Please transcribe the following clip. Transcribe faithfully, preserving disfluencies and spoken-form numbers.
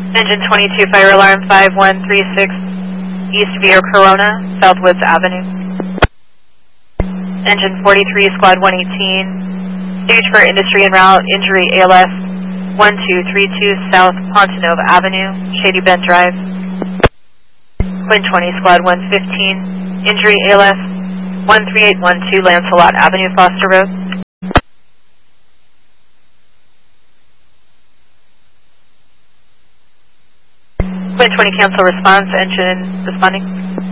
Engine twenty-two, fire alarm five one three six, East Via Corona, Southwoods Avenue. Engine forty-three, squad one eighteen, stage for industry en route, injury A L S one two three two South Pontenova Avenue, Shady Bend Drive. Quinn twenty, squad one fifteen, injury A L S one three eight one two Lancelot Avenue, Foster Road. Quinn twenty, cancel response, engine responding.